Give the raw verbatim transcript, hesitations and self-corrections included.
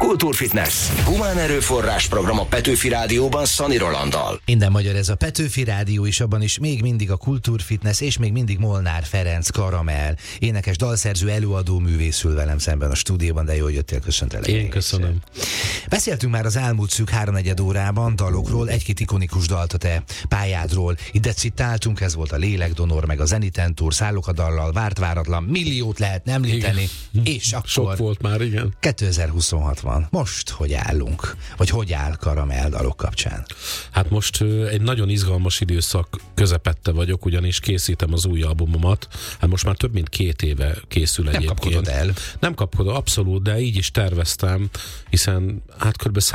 Kultúrfitness. Humán erőforrás program a Petőfi Rádióban Szani Rolanddal. Minden magyar, ez a Petőfi Rádió, és abban is még mindig a Kultúrfitness, és még mindig Molnár Ferenc Karamell, énekes, dalszerző, előadó művészül velem szemben a stúdióban, de jól jöttél, köszöntelek. Én köszönöm. Beszéltünk már az elmúlt szűk háromnegyed órában dalokról, egy-két ikonikus dalt a te pályádról. Ide citáltunk, ez volt a Lélekdonor, meg a Zeniten Tour, Szállok a dallal, Várt váratlan, milliót lehetne említeni, igen. És akkor sok volt már, igen. kétezer-huszonhat van. Most hogy állunk? Vagy hogy áll Karamell dalok kapcsán? Hát most ö, egy nagyon izgalmas időszak közepette vagyok, ugyanis készítem az új albumomat. Hát most már több mint két éve készül Nem egyébként. kapkodod el? Nem kapkodom, abszolút, de így is terveztem, hiszen hát kb.